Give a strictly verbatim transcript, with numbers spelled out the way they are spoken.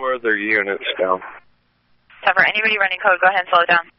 slower their units down. Tougher. Anybody running code, go ahead and slow it down.